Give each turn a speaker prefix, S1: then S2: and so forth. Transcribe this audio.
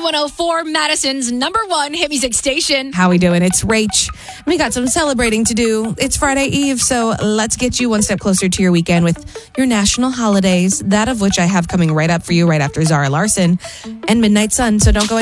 S1: B104, Madison's #1 hit music station.
S2: How we doing? It's Rach. We got some celebrating to do. It's Friday Eve, so let's get you one step closer to your weekend with your national holidays, that of which I have coming right up for you right after Zara Larson and Midnight Sun. So don't go anywhere.